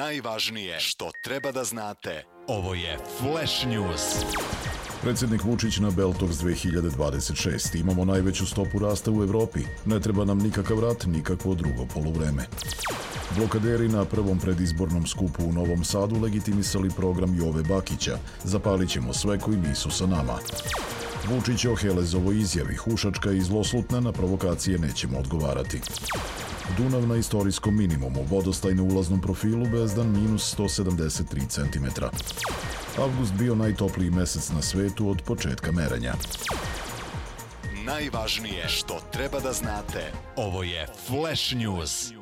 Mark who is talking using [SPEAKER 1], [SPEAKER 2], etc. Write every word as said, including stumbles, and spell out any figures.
[SPEAKER 1] Najvažnije što treba da znate. Ovo je Flash News.
[SPEAKER 2] Predsjednik Vučić na Beltox dve hiljade dvadeset šest. Imamo najveću stopu rasta u Evropi. Ne treba nam nikakav rat, nikakvo drugo poluvreme. Blokaderi na prvom predizbornom skupu u Novom Sadu legitimisali program Jove Bakića. Zapalit ćemo sve koji nisu sa nama. Vučić o Helezovoj izjavi, hušačka i zloslutna, na provokacije nećemo odgovarati. Dunav na istorijskom minimumu, vodostaj na ulaznom profilu, bezdan minus sto sedamdeset tri centimetra. Avgust bio najtopliji mesec na svetu od početka merenja.
[SPEAKER 1] Najvažnije što treba da znate. Ovo je Flash News.